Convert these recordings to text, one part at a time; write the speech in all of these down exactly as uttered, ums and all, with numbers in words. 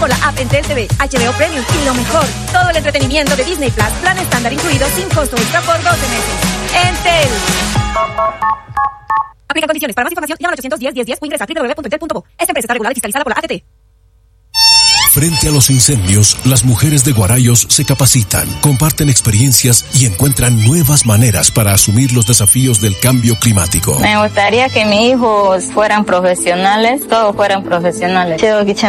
Por la app Entel T V, H B O Premium y lo mejor, todo el entretenimiento de Disney Plus, plan estándar incluido sin costo extra por doce meses. Entel. Aplica condiciones. Para más información, llama al ochocientos diez, diez, diez o ingresa a doble u doble u doble u punto entel punto bo. Esta empresa está regulada y fiscalizada por la A T T. Frente a los incendios, las mujeres de Guarayos se capacitan, comparten experiencias y encuentran nuevas maneras para asumir los desafíos del cambio climático. Me gustaría que mis hijos fueran profesionales, todos fueran profesionales.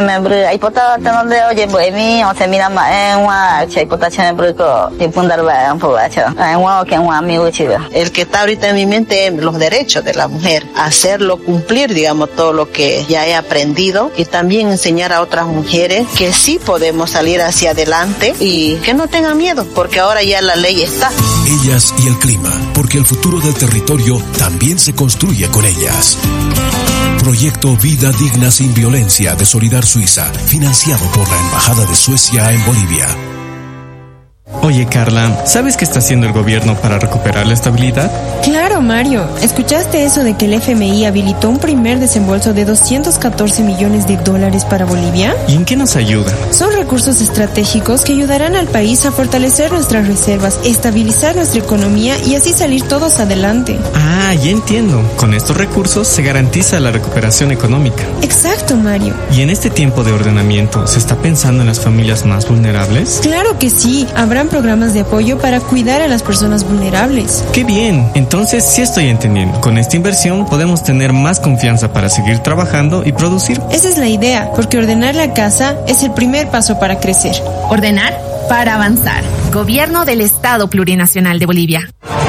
El que está ahorita en mi mente es los derechos de la mujer, hacerlo cumplir, digamos, todo lo que ya he aprendido y también enseñar a otras mujeres que sí podemos salir hacia adelante y que no tengan miedo, porque ahora ya la ley está. Ellas y el clima, porque el futuro del territorio también se construye con ellas. Proyecto Vida Digna Sin Violencia de Solidar Suiza, financiado por la Embajada de Suecia en Bolivia. Oye, Carla, ¿sabes qué está haciendo el gobierno para recuperar la estabilidad? Claro, Mario. ¿Escuchaste eso de que el F M I habilitó un primer desembolso de doscientos catorce millones de dólares para Bolivia? ¿Y en qué nos ayuda? Son recursos estratégicos que ayudarán al país a fortalecer nuestras reservas, estabilizar nuestra economía y así salir todos adelante. Ah, ya entiendo. Con estos recursos se garantiza la recuperación económica. Exacto, Mario. ¿Y en este tiempo de ordenamiento se está pensando en las familias más vulnerables? Claro que sí. Habrán programas de apoyo para cuidar a las personas vulnerables. ¡Qué bien! Entonces sí estoy entendiendo. Con esta inversión podemos tener más confianza para seguir trabajando y producir. Esa es la idea, porque ordenar la casa es el primer paso para crecer. Ordenar para avanzar. Gobierno del Estado Plurinacional de Bolivia.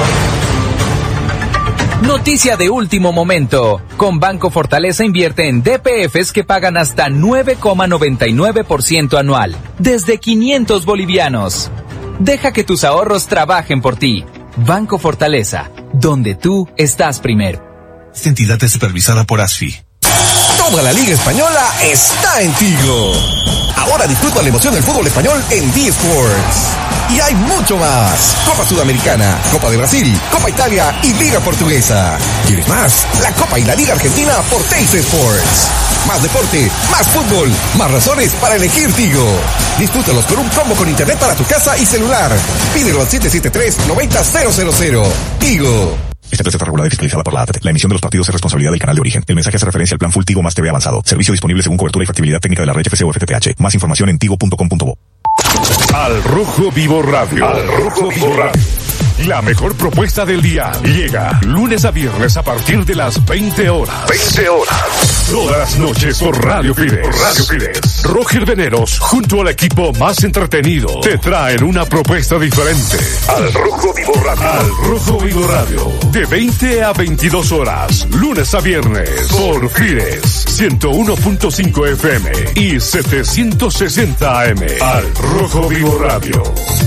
Noticia de último momento. Con Banco Fortaleza invierte en D P Fs que pagan hasta nueve coma noventa y nueve por ciento anual, desde quinientos bolivianos. Deja que tus ahorros trabajen por ti. Banco Fortaleza, donde tú estás primero. Esta entidad es supervisada por A S F I. Toda la Liga Española está en Tigo. Ahora disfruta la emoción del fútbol español en D-Sports. Y hay mucho más. Copa Sudamericana, Copa de Brasil, Copa Italia y Liga Portuguesa. ¿Quieres más? La Copa y la Liga Argentina por Teis Sports. Más deporte, más fútbol, más razones para elegir Tigo. Disfrútalos con un combo con internet para tu casa y celular. Pídelo al siete siete tres, nueve cero cero cero. Tigo. Esta empresa está regulada y fiscalizada por la A T T. La emisión de los partidos es responsabilidad del canal de origen. El mensaje hace referencia al plan Full Tigo más T V avanzado. Servicio disponible según cobertura y factibilidad técnica de la red F C o F T T H. Más información en tigo punto com punto bo. Al Rojo Vivo Radio. Al Rojo Vivo Radio. La mejor propuesta del día llega lunes a viernes a partir de las veinte horas. veinte horas. Todas las noches por Radio Fides. Radio Fides. Roger Veneros, junto al equipo más entretenido, te traen una propuesta diferente. Al Rojo Vivo Radio. Al Rojo Vivo Radio. De veinte a veintidós horas. Lunes a viernes. Por Fides. ciento uno punto cinco F M y setecientos sesenta A M. Al Rojo Vivo Radio.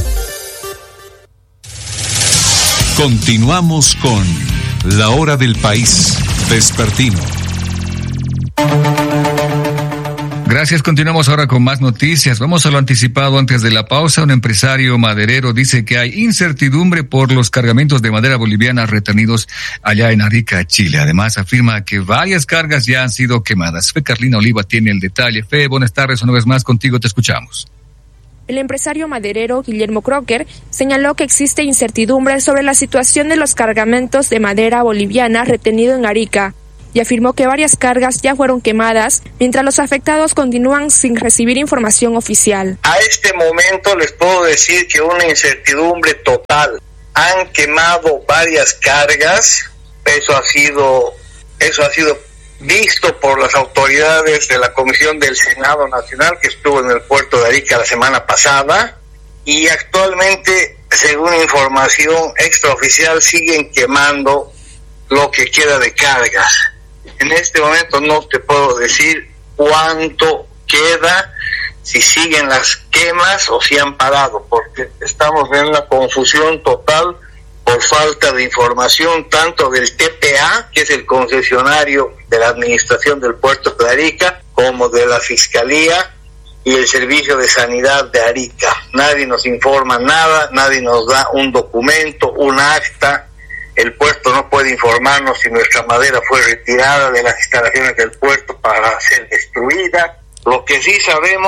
Continuamos con La Hora del País Vespertino. Gracias, continuamos ahora con más noticias. Vamos a lo anticipado antes de la pausa. Un empresario maderero dice que hay incertidumbre por los cargamentos de madera boliviana retenidos allá en Arica, Chile. Además, afirma que varias cargas ya han sido quemadas. Fe Carlina Oliva tiene el detalle. Fe, buenas tardes, una vez más contigo, te escuchamos. El empresario maderero Guillermo Crocker señaló que existe incertidumbre sobre la situación de los cargamentos de madera boliviana retenido en Arica y afirmó que varias cargas ya fueron quemadas mientras los afectados continúan sin recibir información oficial. A este momento les puedo decir que una incertidumbre total. Han quemado varias cargas, eso ha sido, eso ha sido visto por las autoridades de la Comisión del Senado Nacional que estuvo en el puerto de Arica la semana pasada, y actualmente, según información extraoficial, siguen quemando lo que queda de cargas. En este momento no te puedo decir cuánto queda, si siguen las quemas o si han parado, porque estamos en una confusión total por falta de información tanto del T P A, que es el concesionario de la administración del puerto de Arica, como de la Fiscalía y el Servicio de Sanidad de Arica. Nadie nos informa nada, nadie nos da un documento, un acta. El puerto no puede informarnos si nuestra madera fue retirada de las instalaciones del puerto para ser destruida. Lo que sí sabemos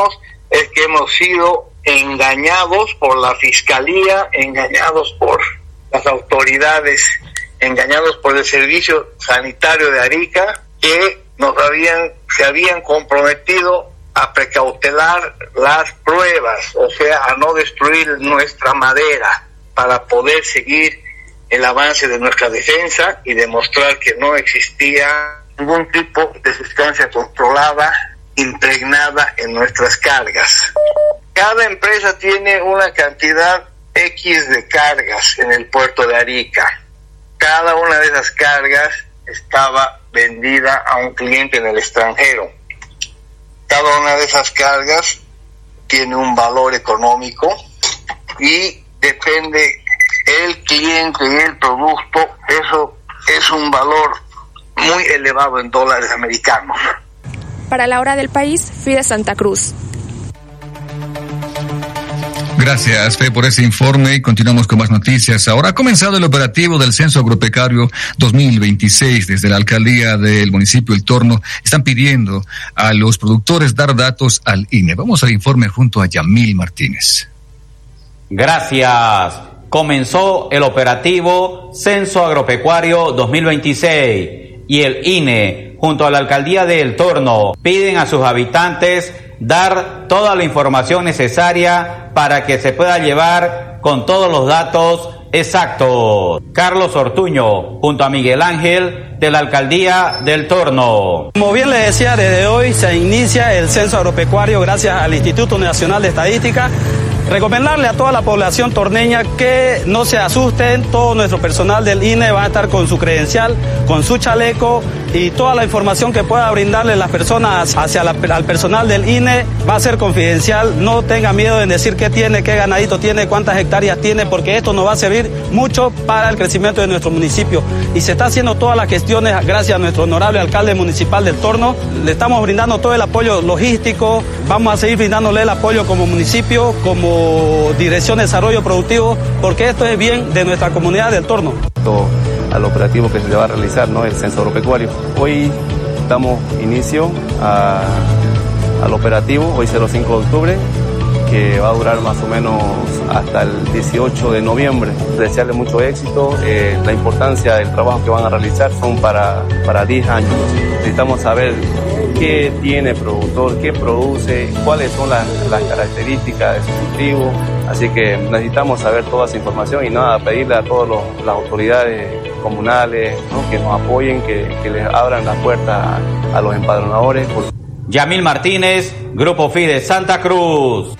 es que hemos sido engañados por la Fiscalía, engañados por las autoridades, engañados por el Servicio Sanitario de Arica, que nos habían, se habían comprometido a precautelar las pruebas, o sea, a no destruir nuestra madera para poder seguir el avance de nuestra defensa y demostrar que no existía ningún tipo de sustancia controlada impregnada en nuestras cargas. Cada empresa tiene una cantidad X de cargas en el puerto de Arica. Cada una de esas cargas estaba vendida a un cliente en el extranjero. Cada una de esas cargas tiene un valor económico y depende el cliente y el producto, eso es un valor muy elevado en dólares americanos. Para la hora del país, Fide Santa Cruz. Gracias, Fe, por ese informe y continuamos con más noticias. Ahora ha comenzado el operativo del Censo Agropecuario dos mil veintiséis. Desde la alcaldía del municipio El Torno están pidiendo a los productores dar datos al I N E. Vamos al informe junto a Yamil Martínez. Gracias. Comenzó el operativo Censo Agropecuario dos mil veintiséis y el I N E junto a la alcaldía de El Torno piden a sus habitantes dar toda la información necesaria para que se pueda llevar con todos los datos exactos. Carlos Ortuño, junto a Miguel Ángel, de la alcaldía del Torno. Como bien les decía, desde hoy se inicia el censo agropecuario gracias al Instituto Nacional de Estadística. Recomendarle a toda la población torneña que no se asusten, todo nuestro personal del I N E va a estar con su credencial, con su chaleco y toda la información que pueda brindarle las personas hacia la, al personal del I N E va a ser confidencial. No tenga miedo en decir qué tiene, qué ganadito tiene, cuántas hectáreas tiene, porque esto nos va a servir mucho para el crecimiento de nuestro municipio. Y se está haciendo todas las gestiones gracias a nuestro honorable alcalde municipal del Torno. Le estamos brindando todo el apoyo logístico, vamos a seguir brindándole el apoyo como municipio, como Dirección de Desarrollo Productivo, porque esto es bien de nuestra comunidad del Torno. Al operativo que se va a realizar, ¿no? El censo agropecuario. Hoy damos inicio a, al operativo, hoy cero cinco de octubre, que va a durar más o menos hasta el dieciocho de noviembre. Desearle mucho éxito. Eh, la importancia del trabajo que van a realizar son para, para diez años. Necesitamos saber qué tiene el productor, qué produce, cuáles son las, las características de su cultivo. Así que necesitamos saber toda esa información y nada, pedirle a todas las autoridades comunales, ¿no? Que nos apoyen, que, que les abran las puertas a, a los empadronadores. Yamil Martínez, Grupo Fide Santa Cruz.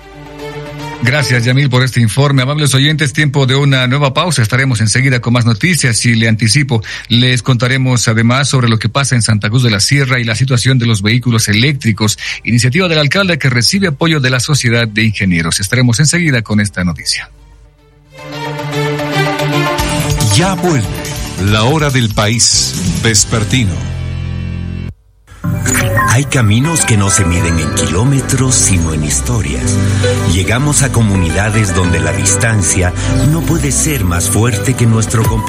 Gracias, Yamil, por este informe. Amables oyentes, tiempo de una nueva pausa. Estaremos enseguida con más noticias y le anticipo, les contaremos además sobre lo que pasa en Santa Cruz de la Sierra y la situación de los vehículos eléctricos, iniciativa del alcalde que recibe apoyo de la Sociedad de Ingenieros. Estaremos enseguida con esta noticia. Ya vuelve la hora del país vespertino. Hay caminos que no se miden en kilómetros, sino en historias. Llegamos a comunidades donde la distancia no puede ser más fuerte que nuestro compromiso.